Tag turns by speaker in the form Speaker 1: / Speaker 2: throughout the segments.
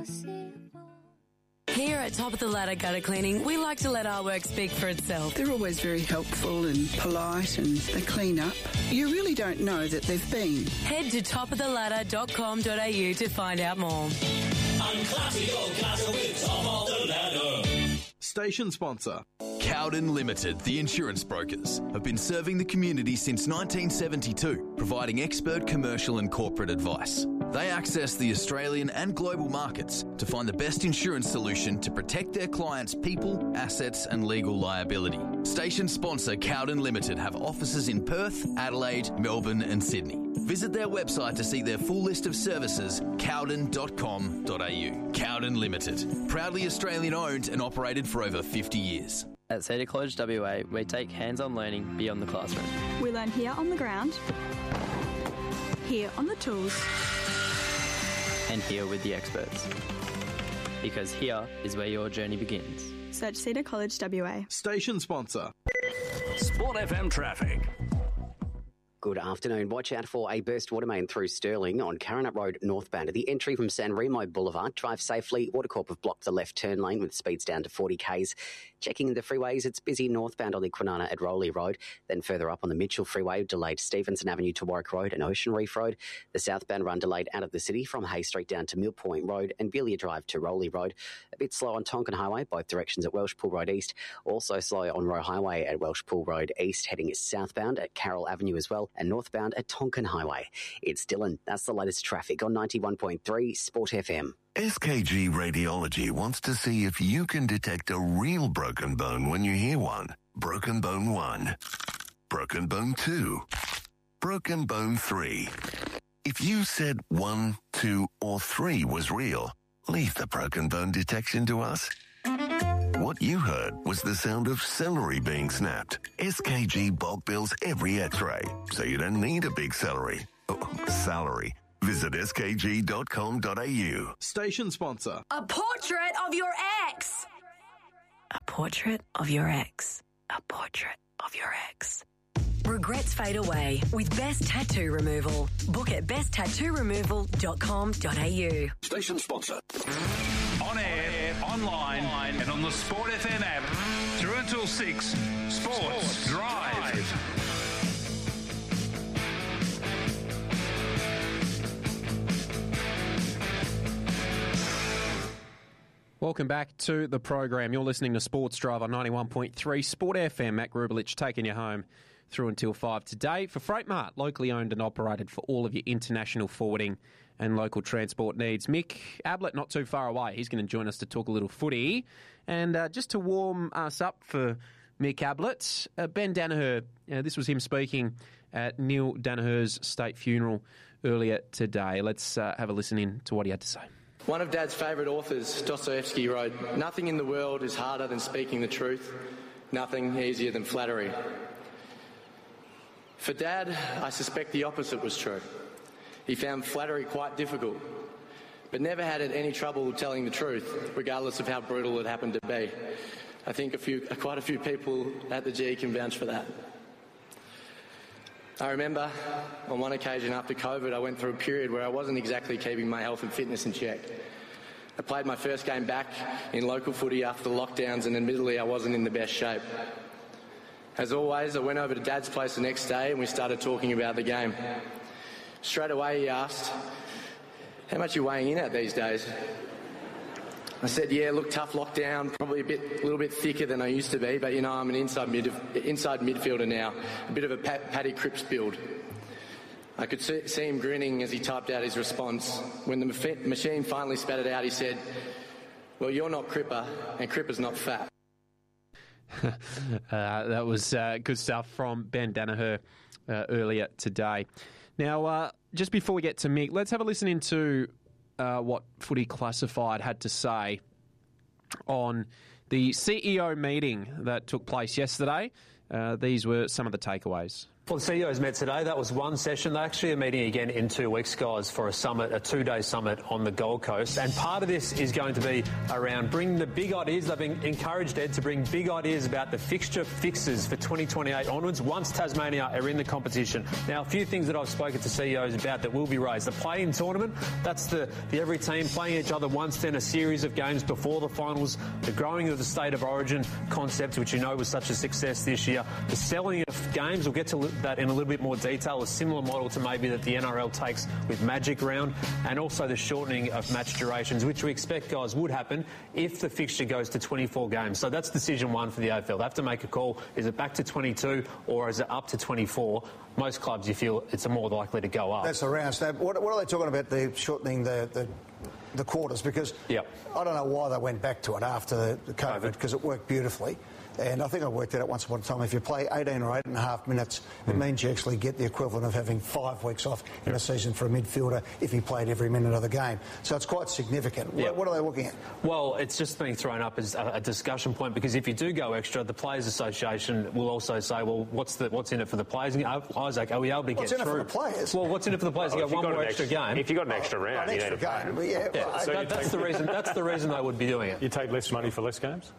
Speaker 1: Here at Top of the Ladder Gutter Cleaning, we like to let our work speak for itself.
Speaker 2: They're always very helpful and polite, and they clean up. You really don't know that they've been.
Speaker 1: Head to topoftheladder.com.au to find out more.
Speaker 3: Unclassy or classy with Top of the Ladder.
Speaker 4: Station sponsor.
Speaker 5: Cowden Limited, the insurance brokers, have been serving the community since 1972, providing expert commercial and corporate advice. They access the Australian and global markets to find the best insurance solution to protect their clients' people, assets and legal liability. Station sponsor Cowden Limited have offices in Perth, Adelaide, Melbourne and Sydney. Visit their website to see their full list of services, cowden.com.au. Cowden Limited, proudly Australian owned and operated for over 50 years.
Speaker 6: At Cedar College WA, we take hands-on learning beyond the classroom.
Speaker 7: We learn here on the ground, here on the tools,
Speaker 6: and here with the experts. Because here is where your journey begins.
Speaker 7: Search Cedar College WA.
Speaker 4: Station sponsor.
Speaker 3: Sport FM traffic.
Speaker 8: Good afternoon. Watch out for a burst water main through Stirling on Karrinyup Road northbound. At the entry from San Remo Boulevard, drive safely. Watercorp have blocked the left turn lane with speeds down to 40 k's. Checking the freeways, it's busy northbound on the Kwinana at Rowley Road. Then further up on the Mitchell Freeway, delayed Stevenson Avenue to Warwick Road and Ocean Reef Road. The southbound run delayed out of the city from Hay Street down to Mill Point Road and Belia Drive to Rowley Road. A bit slow on Tonkin Highway, both directions at Welshpool Road East. Also slow on Roe Highway at Welshpool Road East, heading southbound at Carroll Avenue as well, and northbound at Tonkin Highway. It's Dylan. That's the latest traffic on 91.3 Sport FM.
Speaker 9: SKG Radiology wants to see if you can detect a real broken bone when you hear one. Broken bone 1. Broken bone 2. Broken bone 3. If you said 1, 2, or 3 was real, leave the broken bone detection to us. What you heard was the sound of celery being snapped. SKG bulk bills every x-ray, so you don't need a big salary. Visit skg.com.au.
Speaker 4: Station sponsor.
Speaker 1: A portrait of your ex. A portrait of your ex. A portrait of your ex. Regrets fade away with Best Tattoo Removal. Book at besttattooremoval.com.au.
Speaker 3: Station sponsor. On air, online, and on the Sport FM app. Through until 6, Sports Drive.
Speaker 10: Welcome back to the program. You're listening to Sports Drive on 91.3 Sport FM. Matt Grubelich taking you home through until 5 today for Freight Mart, locally owned and operated for all of your international forwarding and local transport needs. Mick Ablett, not too far away. He's going to join us to talk a little footy. And just to warm us up for Mick Ablett, Ben Danaher, this was him speaking at Neil Danaher's state funeral earlier today. Let's have a listen in to what he had to say.
Speaker 11: One of Dad's favourite authors, Dostoevsky, wrote, "Nothing in the world is harder than speaking the truth, nothing easier than flattery." For Dad, I suspect the opposite was true. He found flattery quite difficult, but never had any trouble telling the truth, regardless of how brutal it happened to be. I think quite a few people at the G can vouch for that. I remember on one occasion after COVID, I went through a period where I wasn't exactly keeping my health and fitness in check. I played my first game back in local footy after the lockdowns, and admittedly I wasn't in the best shape. As always, I went over to Dad's place the next day and we started talking about the game. Straight away he asked, "How much are you weighing in at these days?" I said, "Yeah, look, tough lockdown, probably a little bit thicker than I used to be, but I'm an inside midfielder now, a bit of a Paddy Cripps build." I could see him grinning as he typed out his response. When the machine finally spat it out, he said, "Well, you're not Cripper, and Cripper's not fat."
Speaker 10: That was good stuff from Ben Danaher earlier today. Now, just before we get to Mick, let's have a listen into what Footy Classified had to say on the CEO meeting that took place yesterday. These were some of the takeaways.
Speaker 12: Well, the CEOs met today. That was one session. They actually are meeting again in 2 weeks, guys, for a summit, a 2-day summit on the Gold Coast. And part of this is going to be around bringing the big ideas. They've been encouraged, Ed, to bring big ideas about the fixture fixes for 2028 onwards once Tasmania are in the competition. Now, a few things that I've spoken to CEOs about that will be raised. The play-in tournament, that's the every team playing each other once, then a series of games before the finals. The growing of the state of origin concept, which you know was such a success this year. The selling of games, we'll get to that in a little bit more detail, a similar model to maybe that the NRL takes with Magic Round, and also the shortening of match durations, which we expect, guys, would happen if the fixture goes to 24 games. So that's decision one for the AFL. They have to make a call. Is it back to 22 or is it up to 24? Most clubs, you feel it's more likely to go up.
Speaker 13: That's the rounds. Now, what are they talking about, the shortening the quarters? Because I don't know why they went back to it after the COVID, because it worked beautifully. And I think I worked it out once upon a time. If you play 18 or 8.5 minutes, it means you actually get the equivalent of having 5 weeks off in a season for a midfielder if he played every minute of the game. So it's quite significant. What are they looking at?
Speaker 12: Well, it's just being thrown up as a discussion point, because if you do go extra, the Players Association will also say, well, what's in it for the players? Isaac, are we able to get through?
Speaker 13: What's in it for the players?
Speaker 12: Well, what's in it for the players? You got one more extra game.
Speaker 14: If you've got an extra round, you need to pay.
Speaker 12: That's the reason they would be doing it.
Speaker 14: You take less money for less games?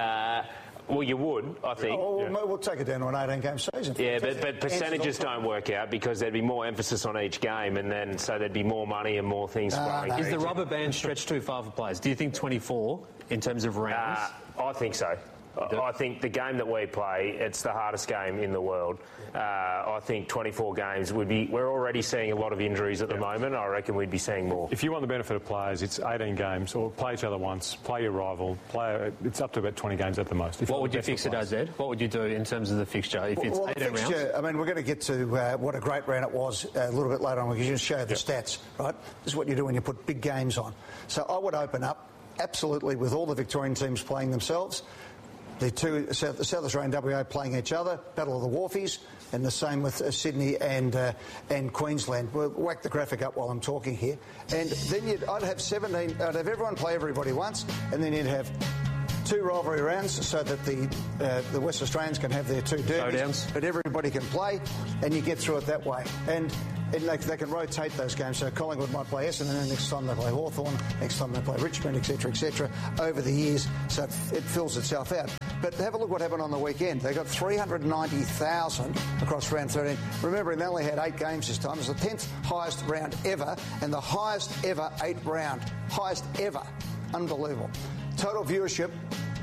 Speaker 14: Well, you would, I think.
Speaker 13: We'll take it down to an 18-game season.
Speaker 14: Yeah, but percentages don't work out because there'd be more emphasis on each game, and then so there'd be more money and more things flowing.
Speaker 12: Is the rubber band stretched too far for players? Do you think 24 in terms of rounds?
Speaker 14: I think so. I think the game that we play, it's the hardest game in the world. I think 24 games would be... We're already seeing a lot of injuries at the moment. I reckon we'd be seeing more.
Speaker 15: If you want the benefit of players, it's 18 games, or play each other once, play your rival, it's up to about 20 games at the most.
Speaker 12: What would you fix it as, Ed? What would you do in terms of the fixture if it's 18 rounds?
Speaker 13: I mean, we're going to get to what a great round it was a little bit later on. We can just show you the stats, right? This is what you do when you put big games on. So I would open up, absolutely, with all the Victorian teams playing themselves. The two, South Australian WA playing each other, Battle of the Wharfies, and the same with Sydney and Queensland. We'll whack the graphic up while I'm talking here. And then I'd have 17, I'd have everyone play everybody once, and then you'd have 2 rivalry rounds so that the West Australians can have their 2 derbies, but everybody can play, and you get through it that way. And they can rotate those games. So Collingwood might play Essendon, and then next time they play Hawthorn, next time they play Richmond, etc., over the years, so it fills itself out. But have a look what happened on the weekend. They got 390,000 across round 13. Remember, they only had 8 games this time. It was the 10th highest round ever, and the highest ever 8th round. Highest ever. Unbelievable. Total viewership,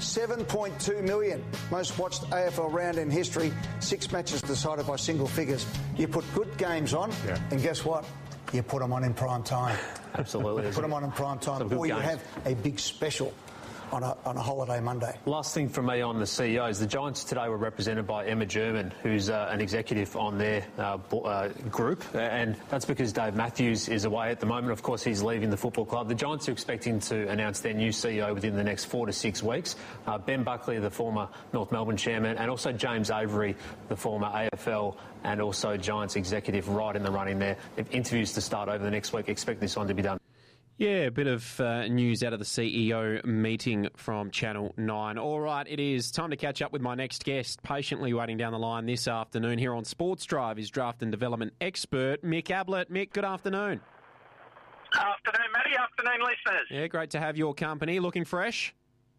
Speaker 13: 7.2 million. Most watched AFL round in history. 6 matches decided by single figures. You put good games on, and guess what? You put them on in prime time.
Speaker 12: Absolutely.
Speaker 13: Put them on in prime time, or you have a big special on a holiday Monday.
Speaker 12: Last thing from me on the CEOs. The Giants today were represented by Emma German, who's an executive on their group, and that's because Dave Matthews is away at the moment. Of course, he's leaving the football club. The Giants are expecting to announce their new CEO within the next 4 to 6 weeks. Ben Buckley, the former North Melbourne chairman, and also James Avery, the former AFL and also Giants executive, right in the running there. If interviews to start over the next week, expect this one to be done.
Speaker 10: Yeah, a bit of news out of the CEO meeting from Channel 9. All right, it is time to catch up with my next guest. Patiently waiting down the line this afternoon here on Sports Drive is draft and development expert Mick Ablett. Mick, good afternoon.
Speaker 16: Afternoon, Matty. Afternoon, listeners.
Speaker 10: Yeah, great to have your company. Looking fresh?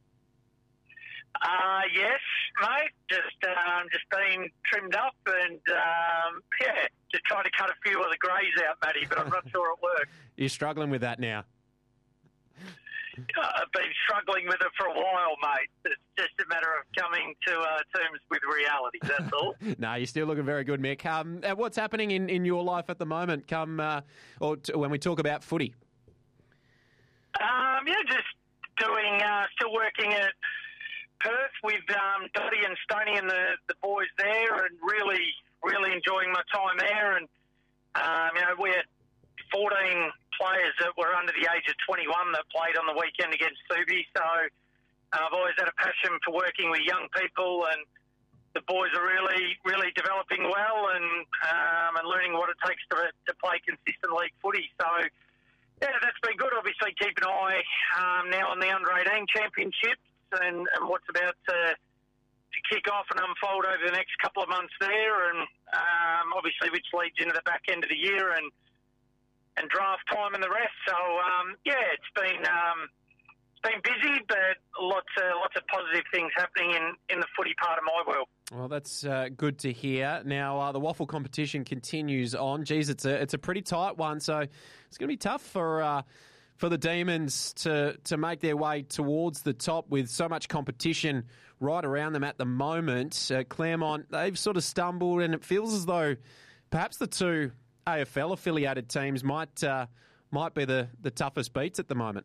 Speaker 16: Yes, mate. Just been trimmed up and, just trying to cut a few of the greys out, Matty, but I'm not sure it worked.
Speaker 10: You're struggling with that now?
Speaker 16: I've been struggling with it for a while, mate. It's just a matter of coming to terms with reality, that's all.
Speaker 10: No, you're still looking very good, Mick. What's happening in your life at the moment, when we talk about footy?
Speaker 16: Just doing, still working at Perth with Dottie and Stoney and the boys there, and really enjoying my time there. And, we had 14 players that were under the age of 21 that played on the weekend against Subi. So I've always had a passion for working with young people, and the boys are really developing well and learning what it takes to play consistent league footy. So, yeah, that's been good. Obviously, keep an eye now on the under-18 championships and what's about to kick off and unfold over the next couple of months there, and obviously which leads into the back end of the year and draft time and the rest. So it's been busy, but lots of positive things happening in the footy part of my world.
Speaker 10: Well, that's good to hear. Now, the waffle competition continues on. Geez, it's a pretty tight one, so it's going to be tough for the Demons to make their way towards the top with so much competition right around them at the moment. Claremont, they've sort of stumbled, and it feels as though perhaps the two AFL-affiliated teams might be the toughest beats at the moment.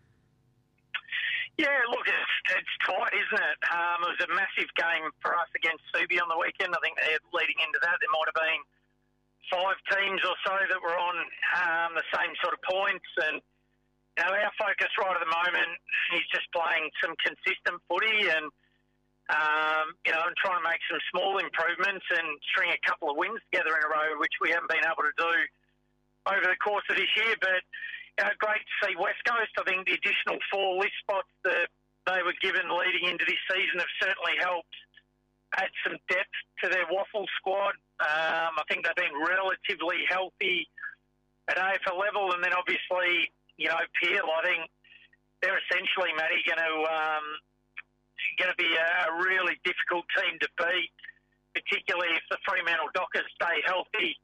Speaker 16: Yeah, look, it's tight, isn't it? It was a massive game for us against Subi on the weekend. I think leading into that, there might have been 5 teams or so that were on the same sort of points. And our focus right at the moment is just playing some consistent footy and and trying to make some small improvements and string a couple of wins together in a row, which we haven't been able to do over the course of this year. But great to see West Coast. I think the additional 4 list spots that they were given leading into this season have certainly helped add some depth to their waffle squad. I think they've been relatively healthy at AFL level, and then obviously, Peel, I think they're essentially, Matty, going to be a really difficult team to beat, particularly if the Fremantle Dockers stay healthy,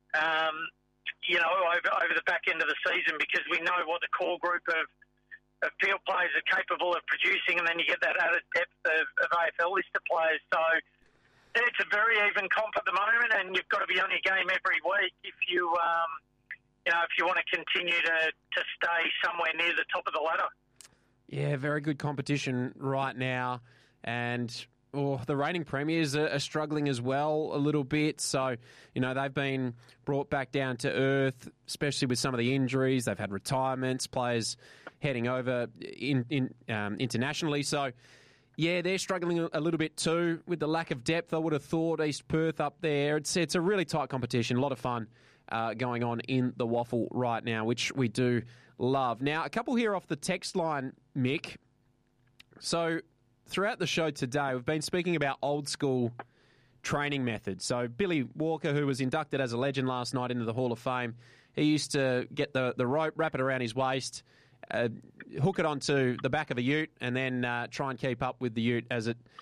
Speaker 16: over the back end of the season, because we know what the core group of field players are capable of producing, and then you get that added depth of AFL listed players. So it's a very even comp at the moment, and you've got to be on your game every week if you want to continue to stay somewhere near the top of the ladder.
Speaker 10: Yeah, very good competition right now. And the reigning premiers are struggling as well a little bit. So, they've been brought back down to earth, especially with some of the injuries. They've had retirements, players heading over internationally. So, yeah, they're struggling a little bit too with the lack of depth. I would have thought East Perth up there. It's a really tight competition, a lot of fun going on in the waffle right now, which we do love. Now, a couple here off the text line, Mick. So, throughout the show today, we've been speaking about old school training methods. So, Billy Walker, who was inducted as a legend last night into the Hall of Fame, he used to get the rope, wrap it around his waist, hook it onto the back of a ute, and then try and keep up with the ute as it